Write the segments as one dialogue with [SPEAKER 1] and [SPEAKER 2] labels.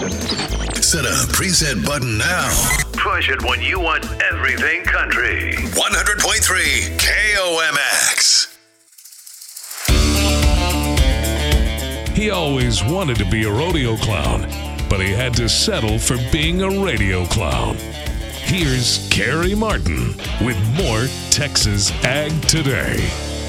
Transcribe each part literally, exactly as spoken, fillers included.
[SPEAKER 1] Set a preset button now.
[SPEAKER 2] Push it when you want everything country.
[SPEAKER 1] one hundred point three K O M X.
[SPEAKER 3] He always wanted to be a rodeo clown, but he had to settle for being a radio clown. Here's Kerry Martin with more Texas Ag Today.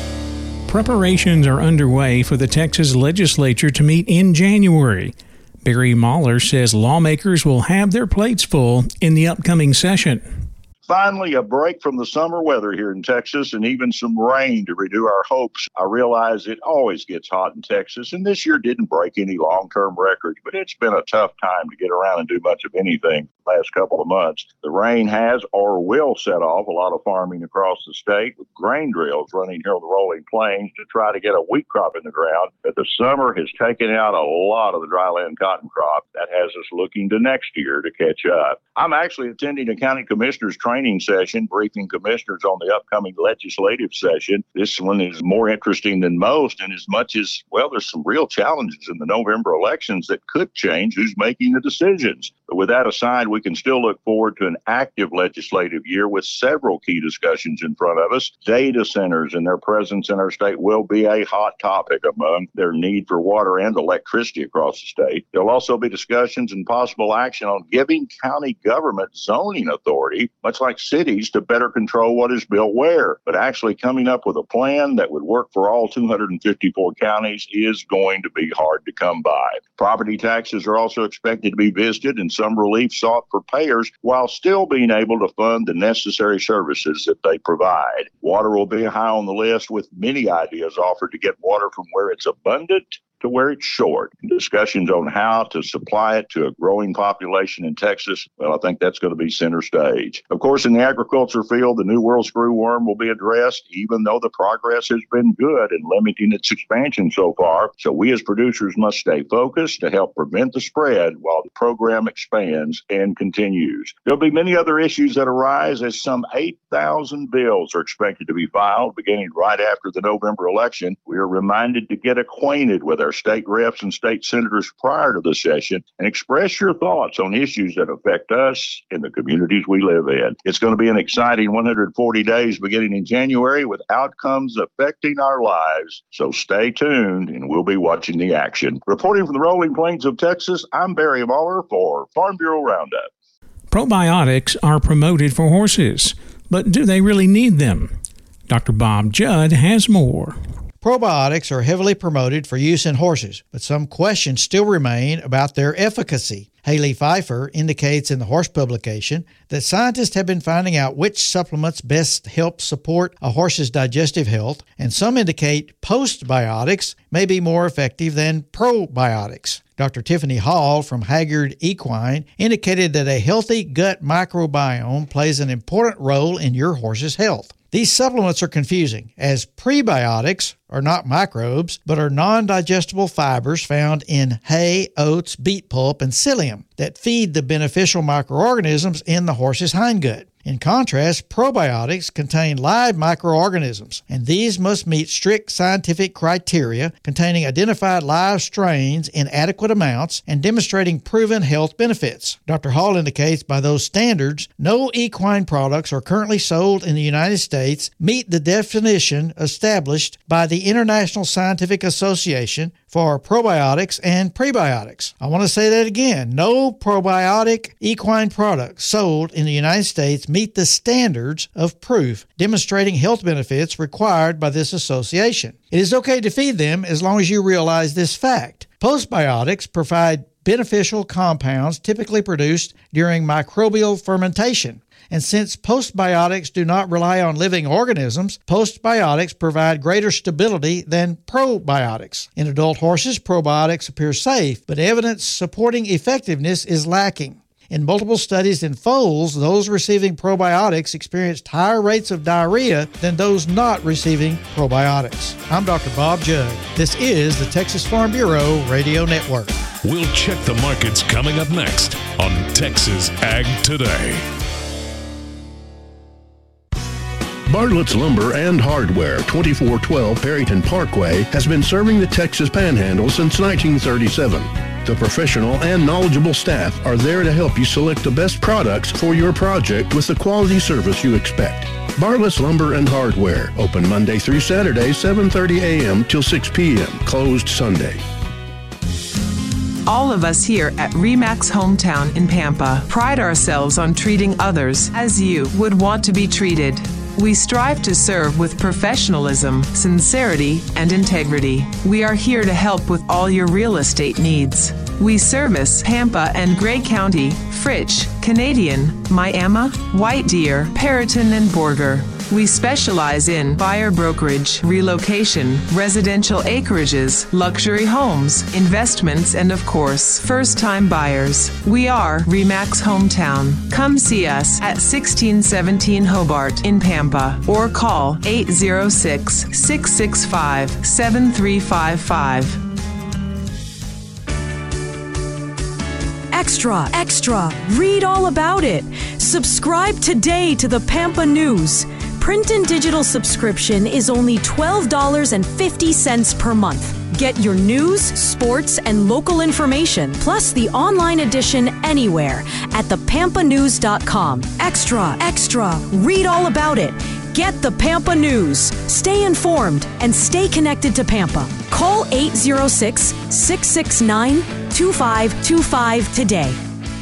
[SPEAKER 4] Preparations are underway for the Texas legislature to meet in January. Barry Mahler says lawmakers will have their plates full in the upcoming session.
[SPEAKER 5] Finally, a break from the summer weather here in Texas and even some rain to renew our hopes. I realize it always gets hot in Texas, and this year didn't break any long-term records, but it's been a tough time to get around and do much of anything the last couple of months. The rain has or will set off a lot of farming across the state, with grain drills running here on the rolling plains to try to get a wheat crop in the ground. But the summer has taken out a lot of the dryland cotton crop. That has us looking to next year to catch up. I'm actually attending a county commissioner's training session, briefing commissioners on the upcoming legislative session. This one is more interesting than most, and as much as, well, there's some real challenges in the November elections that could change who's making the decisions. But with that aside, we can still look forward to an active legislative year with several key discussions in front of us. Data centers and their presence in our state will be a hot topic among their need for water and electricity across the state. There'll also be discussions and possible action on giving county government zoning authority, much like cities, to better control what is built where. But actually coming up with a plan that would work for all two hundred fifty-four counties is going to be hard to come by. Property taxes are also expected to be visited and some relief sought for payers while still being able to fund the necessary services that they provide. Water will be high on the list, with many ideas offered to get water from where it's abundant to where it's short. Discussions on how to supply it to a growing population in Texas, well, I think that's going to be center stage. Of course, in the agriculture field, the New World screwworm will be addressed, even though the progress has been good in limiting its expansion so far. So we as producers must stay focused to help prevent the spread while the program expands and continues. There'll be many other issues that arise, as some eight thousand bills are expected to be filed beginning right after the November election. We are reminded to get acquainted with our state reps and state senators prior to the session and express your thoughts on issues that affect us and the communities we live in. It's going to be an exciting one hundred forty days beginning in January with outcomes affecting our lives. So stay tuned and we'll be watching the action. Reporting from the rolling plains of Texas, I'm Barry Mahler for Farm Bureau Roundup.
[SPEAKER 4] Probiotics are promoted for horses, but do they really need them? Doctor Bob Judd has more.
[SPEAKER 6] Probiotics are heavily promoted for use in horses, but some questions still remain about their efficacy. Haley Pfeiffer indicates in the Horse publication that scientists have been finding out which supplements best help support a horse's digestive health, and some indicate postbiotics may be more effective than probiotics. Doctor Tiffany Hall from Haggard Equine indicated that a healthy gut microbiome plays an important role in your horse's health. These supplements are confusing, as prebiotics are not microbes, but are non-digestible fibers found in hay, oats, beet pulp, and psyllium that feed the beneficial microorganisms in the horse's hindgut. In contrast, probiotics contain live microorganisms, and these must meet strict scientific criteria containing identified live strains in adequate amounts and demonstrating proven health benefits. Doctor Hall indicates by those standards, no equine products are currently sold in the United States meet the definition established by the International Scientific Association for probiotics and prebiotics. I want to say that again. No probiotic equine products sold in the United States meet the standards of proof demonstrating health benefits required by this association. It is okay to feed them as long as you realize this fact. Postbiotics provide beneficial compounds typically produced during microbial fermentation. And since postbiotics do not rely on living organisms, postbiotics provide greater stability than probiotics. In adult horses, probiotics appear safe, but evidence supporting effectiveness is lacking. In multiple studies in foals, those receiving probiotics experienced higher rates of diarrhea than those not receiving probiotics. I'm Doctor Bob Judd. This is the Texas Farm Bureau Radio Network.
[SPEAKER 3] We'll check the markets coming up next on Texas Ag Today.
[SPEAKER 7] Bartlett's Lumber and Hardware, twenty-four twelve Perryton Parkway, has been serving the Texas Panhandle since nineteen thirty-seven. The professional and knowledgeable staff are there to help you select the best products for your project with the quality service you expect. Bartlett's Lumber and Hardware, open Monday through Saturday, seven thirty a.m. till six p.m., closed Sunday.
[SPEAKER 8] All of us here at RE/MAX Hometown in Pampa pride ourselves on treating others as you would want to be treated. We strive to serve with professionalism, sincerity, and integrity. We are here to help with all your real estate needs. We service Pampa and Gray County, Fritch, Canadian, Miami, White Deer, Perriton, and Borger. We specialize in buyer brokerage, relocation, residential acreages, luxury homes, investments, and of course, first-time buyers. We are RE/MAX Hometown. Come see us at sixteen seventeen Hobart in Pampa or call eight zero six, six six five, seven three five five.
[SPEAKER 9] Extra, extra, read all about it. Subscribe today to the Pampa News. Print and digital subscription is only twelve dollars and fifty cents per month. Get your news, sports, and local information, plus the online edition anywhere at the pampa news dot com. Extra, extra, read all about it. Get the Pampa News. Stay informed and stay connected to Pampa. Call eight zero six, six six nine, two five two five today.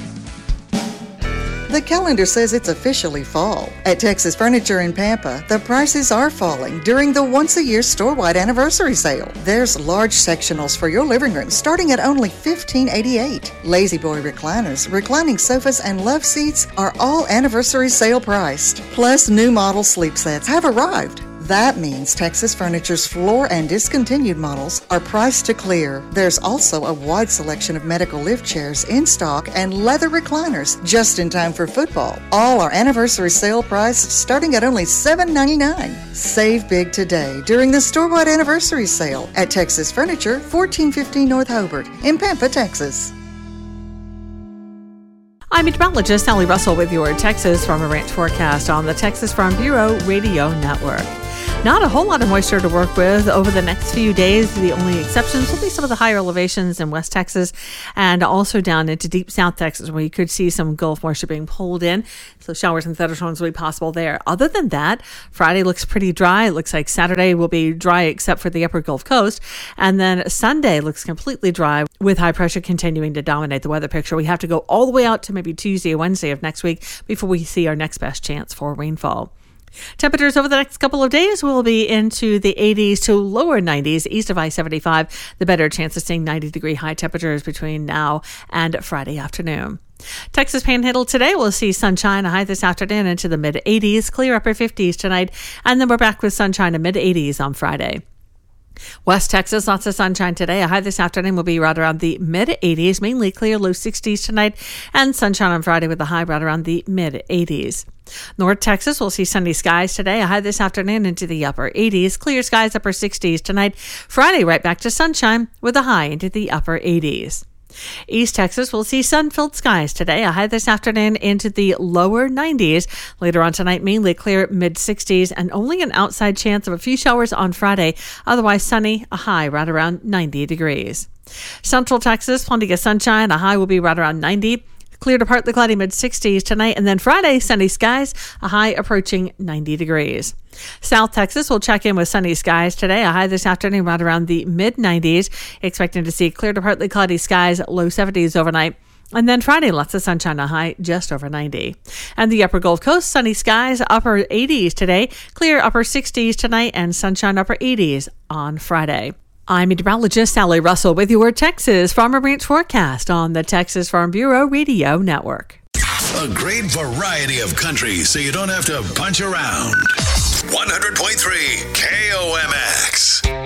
[SPEAKER 10] The calendar says it's officially fall. At Texas Furniture in Pampa, the prices are falling during the once-a-year store-wide anniversary sale. There's large sectionals for your living room starting at only fifteen eighty-eight. Lazy Boy recliners, reclining sofas, and love seats are all anniversary sale priced. Plus, new model sleep sets have arrived. That means Texas Furniture's floor and discontinued models are priced to clear. There's also a wide selection of medical lift chairs in stock and leather recliners just in time for football. All are anniversary sale priced starting at only seven ninety-nine. Save big today during the store-wide anniversary sale at Texas Furniture, fourteen fifteen North Hobart in Pampa, Texas.
[SPEAKER 11] I'm meteorologist Sally Russell with your Texas Farm and Ranch forecast on the Texas Farm Bureau Radio Network. Not a whole lot of moisture to work with over the next few days. The only exceptions will be some of the higher elevations in West Texas and also down into deep South Texas, where you could see some Gulf moisture being pulled in. So showers and thunderstorms will be possible there. Other than that, Friday looks pretty dry. It looks like Saturday will be dry except for the upper Gulf Coast. And then Sunday looks completely dry with high pressure continuing to dominate the weather picture. We have to go all the way out to maybe Tuesday or Wednesday of next week before we see our next best chance for rainfall. Temperatures over the next couple of days will be into the eighties to lower nineties east of I seventy-five. The better chance of seeing ninety degree high temperatures between now and Friday afternoon. Texas Panhandle today will see sunshine, a high this afternoon into the mid eighties, clear upper fifties tonight, and then we're back with sunshine in mid eighties on Friday. West Texas, lots of sunshine today. A high this afternoon will be right around the mid eighties, mainly clear, low sixties tonight, and sunshine on Friday with a high right around the mid eighties. North Texas will see sunny skies today. A high this afternoon into the upper eighties, clear skies, upper sixties tonight. Friday, right back to sunshine with a high into the upper eighties. East Texas will see sun-filled skies today. A high this afternoon into the lower nineties. Later on tonight, mainly clear, mid-sixties, and only an outside chance of a few showers on Friday. Otherwise sunny, a high right around ninety degrees. Central Texas, plenty of sunshine. A high will be right around ninety. Clear to partly cloudy mid-sixties tonight, and then Friday, sunny skies, a high approaching ninety degrees. South Texas will check in with sunny skies today, a high this afternoon right around the mid-nineties, expecting to see clear to partly cloudy skies, low seventies overnight. And then Friday, lots of sunshine, a high just over ninety. And the upper Gulf Coast, sunny skies, upper eighties today, clear upper sixties tonight, and sunshine upper eighties on Friday. I'm meteorologist Sally Russell with your Texas Farm and Ranch forecast on the Texas Farm Bureau Radio Network.
[SPEAKER 1] A great variety of country so you don't have to punch around. one hundred point three K O M X.